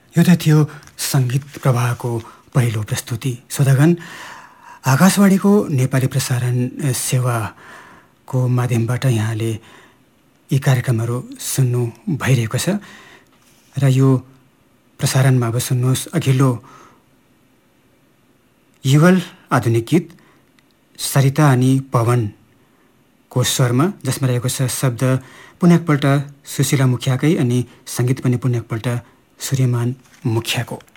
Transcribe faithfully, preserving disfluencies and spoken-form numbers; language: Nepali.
यो त थियो सङ्गीत प्रवाहको पहिलो प्रस्तुति। श्रोतागण, आकाशवाणीको नेपाली प्रसारण सेवाको माध्यमबाट यहाँले यी कार्यक्रमहरू सुन्नु भइरहेको छ र यो प्रसारणमा अब सुन्नुहोस् अघिल्लो युगल आधुनिक गीत सरिता अनि पवनको स्वरमा, जसमा रहेको छ शब्द पुनः एकपल्ट सुशीला मुखियाकै अनि सङ्गीत पनि पुनः एकपल्ट सूर्यमान मुखियाको।